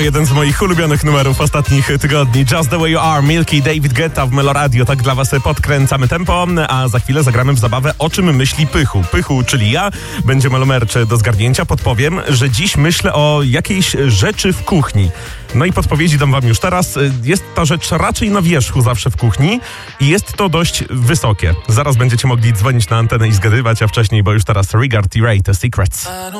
jeden z moich ulubionych numerów ostatnich tygodni. Just the way you are, Milky, David Guetta w Melo Radio. Tak dla was podkręcamy tempo, a za chwilę zagramy w zabawę O czym myśli Pychu. Pychu, czyli ja, będzie melomerch do zgarnięcia. Podpowiem, że dziś myślę o jakiejś rzeczy w kuchni. No i podpowiedzi dam wam już teraz. Jest ta rzecz raczej na wierzchu zawsze w kuchni i jest to dość wysokie. Zaraz będziecie mogli dzwonić na antenę i zgadywać, a wcześniej, bo już teraz Rigard i Ray, The Secrets.